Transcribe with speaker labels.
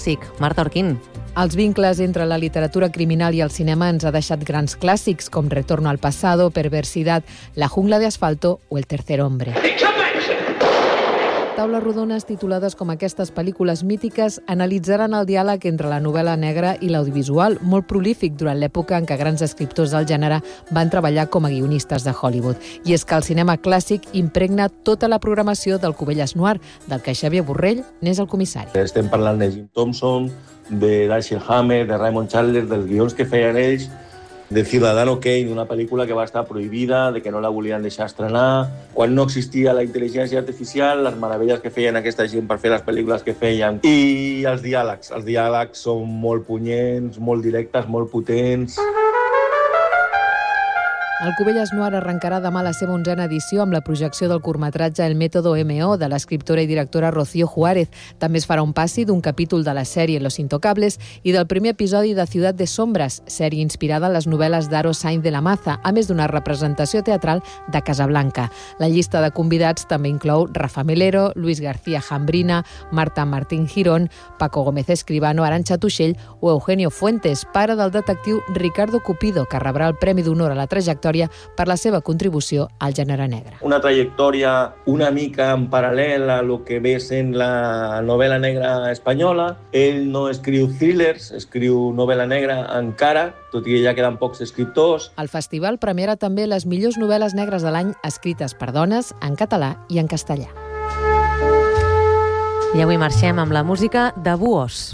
Speaker 1: clàssic. Marta Orquín.
Speaker 2: Els vincles entre la literatura criminal i el cinema ens ha deixat grans clàssics com Retorno al pasado, Perversidad, La jungla de asfalto o El tercer hombre. Taules rodones titulades com aquestes pel·lícules mítiques analitzaran el diàleg entre la novel·la negra i l'audiovisual, molt prolífic durant l'època en què grans escriptors del gènere van treballar com a guionistes de Hollywood. I és que el cinema clàssic impregna tota la programació del Cubelles Noir, del que Xavier Borrell n'és el comissari.
Speaker 3: Estem parlant de Jim Thompson, de Dashiell Hammett, de Raymond Chandler, dels guions que feien ells, de Ciudadano Kane, una pel·lícula que va estar prohibida, de que no la volien deixar estrenar. Quan no existia la intel·ligència artificial, les meravelles que feien aquesta gent per fer les pel·lícules que feien. I els diàlegs. Els diàlegs són molt punyents, molt directes, molt potents.
Speaker 2: El Cubelles Noir arrencarà demà la seva 11a edició amb la projecció del curtmetratge El método M.O. de l'escriptora i directora Rocío Juárez. També es farà un passi d'un capítol de la sèrie Los Intocables i del primer episodi de Ciudad de Sombras, sèrie inspirada en les novel·les d'Aro Sainz de la Maza, a més d'una representació teatral de Casablanca. La llista de convidats també inclou Rafa Melero, Luis García Jambrina, Marta Martín Girón, Paco Gómez Escribano, Arantxa Tuixell o Eugenio Fuentes, pare del detectiu Ricardo Cupido, que rebrà el Premi d'Honor a la Trajectòria per la seva contribució al gènere negre.
Speaker 3: Una trajectòria una mica en paral·lel a lo que ve sent la novel·la negra espanyola. Ell no escriu thrillers, escriu novel·la negra encara, tot i que ja queden pocs escriptors.
Speaker 2: El festival premiarà també les millors novel·les negres de l'any escrites per dones en català i en castellà.
Speaker 1: I avui marxem amb la música de Buos.